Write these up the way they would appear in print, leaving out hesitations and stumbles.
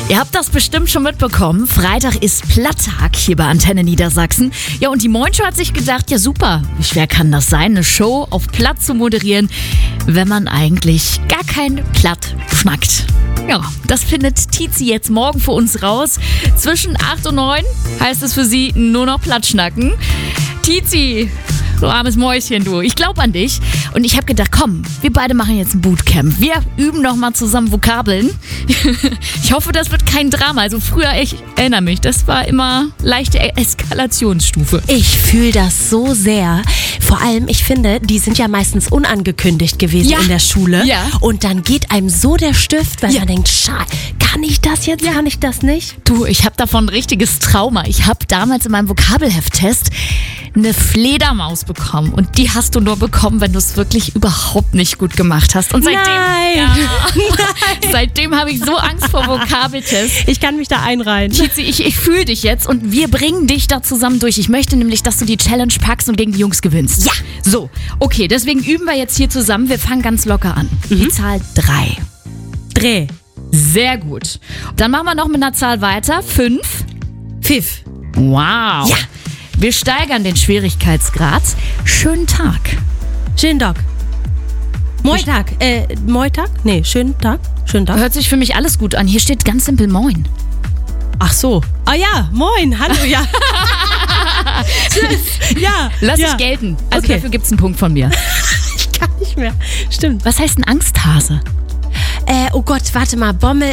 Ihr habt das bestimmt schon mitbekommen. Freitag ist Platttag hier bei Antenne Niedersachsen. Ja, und die Moin Show hat sich gedacht, ja super, wie schwer kann das sein, eine Show auf Platt zu moderieren, wenn man eigentlich gar kein Platt schnackt. Ja, das findet Tizi jetzt morgen für uns raus. Zwischen 8 und 9 heißt es für sie nur noch Platt schnacken. Tizi, du armes Mäuschen, du. Ich glaube an dich. Und ich habe gedacht, komm, wir beide machen jetzt ein Bootcamp. Wir üben noch mal zusammen Vokabeln. Ich hoffe, das wird kein Drama. Also früher, ich erinnere mich, das war immer leichte Eskalationsstufe. Ich fühle das so sehr. Vor allem, ich finde, die sind ja meistens unangekündigt gewesen in der Schule. Ja. Und dann geht einem so der Stift, weil man denkt, kann ich das jetzt? Kann ich das nicht? Du, ich habe davon ein richtiges Trauma. Ich habe damals in meinem Vokabelhefttest eine Fledermaus bekommen. Und die hast du nur bekommen, wenn du es wirklich überhaupt nicht gut gemacht hast. Und seitdem, seitdem habe ich so Angst vor Vokabeltests. Ich kann mich da einreihen. Tizi, ich fühle dich jetzt und wir bringen dich da zusammen durch. Ich möchte nämlich, dass du die Challenge packst und gegen die Jungs gewinnst. Ja. So, okay, deswegen üben wir jetzt hier zusammen. Wir fangen ganz locker an. Die Zahl 3. Dreh. Sehr gut. Dann machen wir noch mit einer Zahl weiter. 5. Pfiff. Wow. Ja. Wir steigern den Schwierigkeitsgrad. Schönen Tag. Schönen Tag. Moitag. Moitag? Nee, schönen Tag. Schönen Tag. Hört sich für mich alles gut an. Hier steht ganz simpel Moin. Ach so. Ah ja, moin. Hallo, ja. Tschüss. Ja. Lass dich gelten. Also dafür gibt's einen Punkt von mir. Ich kann nicht mehr. Stimmt. Was heißt ein Angsthase? Oh Gott, warte mal. Bommel,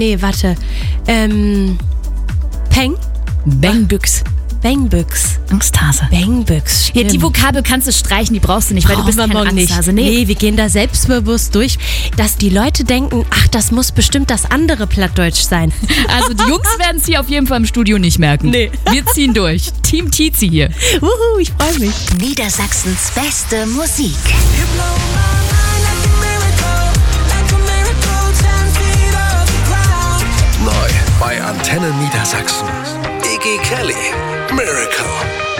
Peng? Bengbüchs. Bengbüchs. Angsthase. Bengbüchs, Ja, die Vokabel kannst du streichen, die brauchst du nicht, weil du bist kein Angsthase. Nee, wir gehen da selbstbewusst durch, dass die Leute denken, ach, das muss bestimmt das andere Plattdeutsch sein. Also die Jungs werden es hier auf jeden Fall im Studio nicht merken. Nee. Wir ziehen durch. Team Tizi hier. Ich freue mich. Niedersachsens beste Musik. Neu bei Antenne Niedersachsen. Iggy Kelly, Miracle.